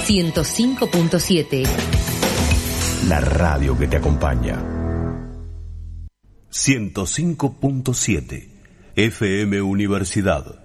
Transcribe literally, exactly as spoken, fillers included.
ciento cinco punto siete. La radio que te acompaña. ciento cinco punto siete F M Universidad.